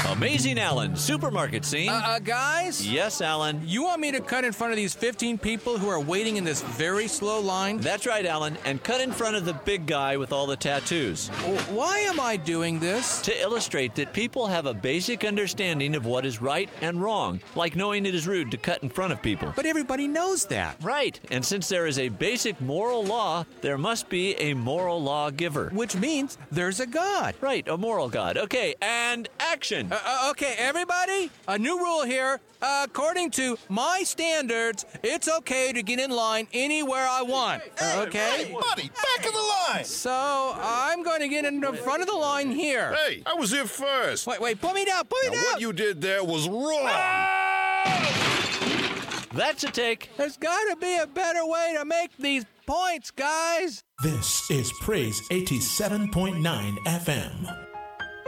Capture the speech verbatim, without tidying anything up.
Amazing Alan, supermarket scene. Uh, uh, guys? Yes, Alan. You want me to cut in front of these fifteen people who are waiting in this very slow line? That's right, Alan, and cut in front of the big guy with all the tattoos. Why am I doing this? To illustrate that people have a basic understanding of what is right and wrong, like knowing it is rude to cut in front of people. But everybody knows that. Right, and since there is a basic moral law, there must be a moral law giver. Which means there's a God. Right, a moral God. Okay, and action. Uh, uh, okay, everybody, a new rule here. Uh, according to my standards, it's okay to get in line anywhere I want. Hey, okay? Hey, buddy, back of the line! So, I'm going to get in the front of the line here. Hey, I was here first. Wait, wait, put me down, put me Now, down! what you did there was wrong. That's a take. There's got to be a better way to make these points, guys. This is Praise eighty-seven point nine F M.